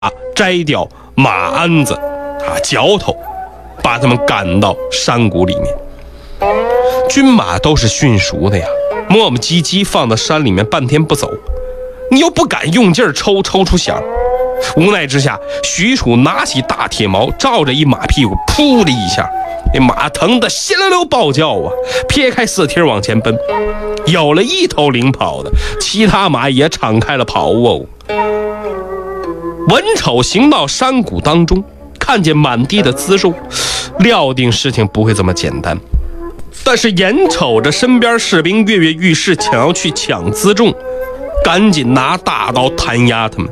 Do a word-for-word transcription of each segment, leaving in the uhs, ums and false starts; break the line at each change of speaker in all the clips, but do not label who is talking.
摘掉马鞍子啊嚼头，把他们赶到山谷里面。军马都是驯熟的呀，磨磨唧唧放到山里面半天不走，你又不敢用劲儿抽抽出响。无奈之下，许褚拿起大铁矛，照着一马屁股噗的一下，那马疼得稀溜溜暴叫啊，撇开四蹄往前奔。有了一头领跑的，其他马也敞开了跑哦。文丑行到山谷当中，看见满地的辎重，料定事情不会这么简单。但是眼瞅着身边士兵跃跃欲试，想要去抢辎重，赶紧拿大刀弹压他们。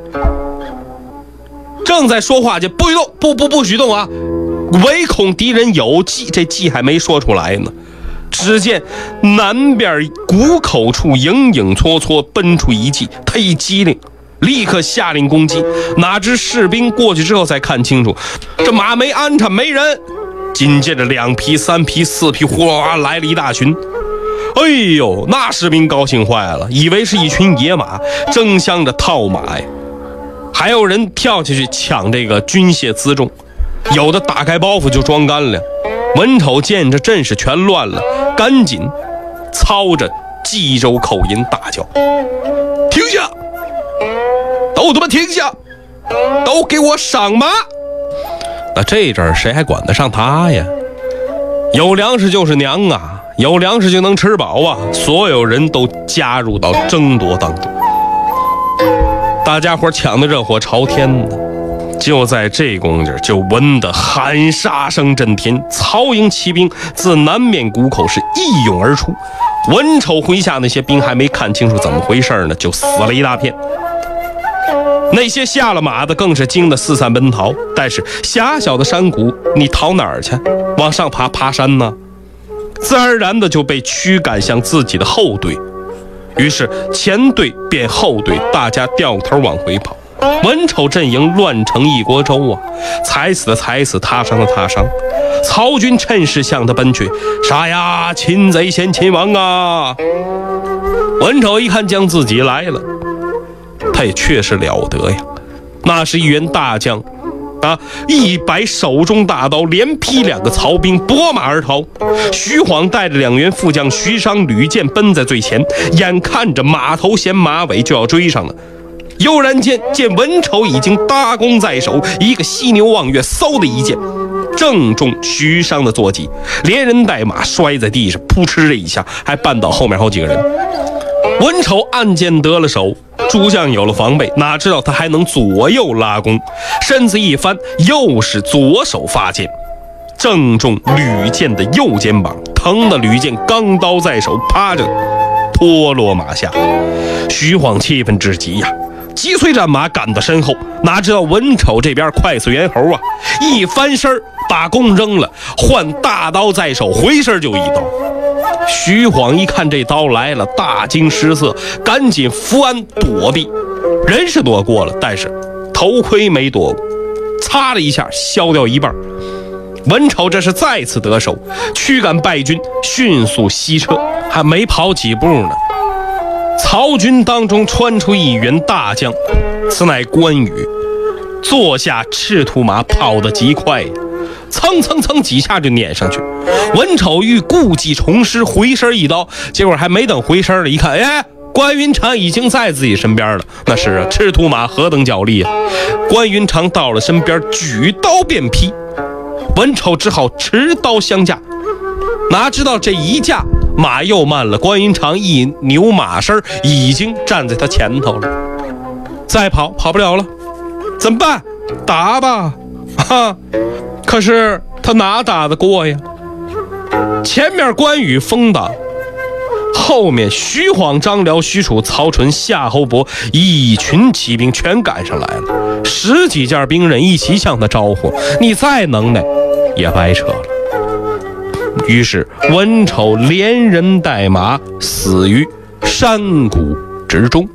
正在说话间，不许动，不不不许动啊！唯恐敌人有计，这计还没说出来呢。只见南边谷口处影影绰绰奔出一骑，他一机灵，立刻下令攻击。哪知士兵过去之后才看清楚，这马没安插，没人。紧接着两匹、三匹、四匹，呼啦啦来了一大群。哎呦，那士兵高兴坏了，以为是一群野马争相着套马呀。还有人跳下去抢这个军械辎重，有的打开包袱就装干粮。文丑见着阵势全乱了，赶紧操着冀州口音大叫：停下，都他妈停下，都给我上马！那这阵儿谁还管得上他呀？有粮食就是娘啊，有粮食就能吃饱啊！所有人都加入到争夺当中，大家伙抢得热火朝天呢。就在这功夫，就闻得喊杀声震天，曹营骑兵自南面谷口是一涌而出。文丑麾下那些兵还没看清楚怎么回事呢，就死了一大片。那些下了马的更是惊得四散奔逃，但是狭小的山谷，你逃哪儿去？往上爬爬山呢？自然而然的就被驱赶向自己的后队。于是前队变后队，大家掉头往回跑。文丑阵营乱成一锅粥啊，踩死的踩死，踏伤的踏伤。曹军趁势向他奔去，杀呀，擒贼先擒王啊！文丑一看将自己来了，他也确实了得呀，那是一员大将啊！一摆手中大刀，连劈两个曹兵，拨马而逃。徐晃带着两员副将徐商、吕健奔在最前，眼看着马头衔马尾就要追上了。悠然间见文丑已经搭弓在手，一个犀牛望月，嗖的一箭正中徐商的坐骑，连人带马摔在地上，扑哧的一下还绊倒后面好几个人。文丑按箭得了手，诸将有了防备，哪知道他还能左右拉弓，身子一翻，又是左手发箭，正中吕健的右肩膀，疼的吕健钢刀在手，趴着脱落马下。徐晃气愤至极呀，击碎战马赶到身后，哪知道文丑这边快似猿猴啊，一翻身把弓扔了，换大刀在手，回身就一刀。徐晃一看这刀来了，大惊失色，赶紧扶鞍躲避，人是躲过了，但是头盔没躲过，擦了一下削掉一半。文丑这是再次得手，驱赶败军，迅速西撤，还没跑几步呢，曹军当中窜出一员大将，此乃关羽，坐下赤兔马，跑得极快，蹭蹭蹭几下就撵上去。文丑欲故技重施，回身一刀，结果还没等回身了，一看，哎，关云长已经在自己身边了。那是啊，赤兔马何等脚力啊！关云长到了身边，举刀便劈，文丑只好持刀相架，哪知道这一架马又慢了，关云长一扭马身，已经站在他前头了。再跑跑不了了，怎么办？打吧！哈，可是他哪打得过呀？前面关羽封挡，后面徐晃、张辽、许褚、曹纯、夏侯伯一群骑兵全赶上来了，十几件兵刃一起向他招呼，你再能耐也白扯了。于是文丑连人带马死于山谷之中。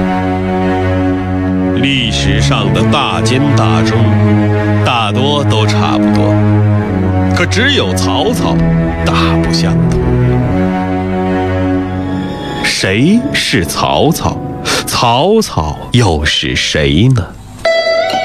历史上的大奸大忠大多都差不多，可只有曹操大不相同。谁是曹操？曹操又是谁呢？